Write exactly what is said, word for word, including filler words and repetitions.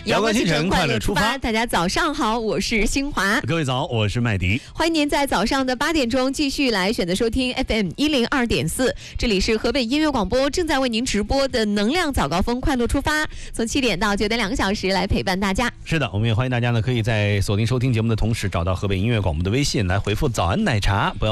阳光清晨，快乐出发。 大家早上好，我是新华。 各位早，我是麦迪。 欢迎您在早上的八点钟继续来选择收听 F M 一零二点四，这里是河北音乐广播正在为您直播的能量早高峰，快乐出发，从七点到九点两个小时来陪伴大家。 是的，我们也欢迎大家呢，可以在锁定收听节目的同时，找到河北音乐广播的微信来回复早安奶茶，不要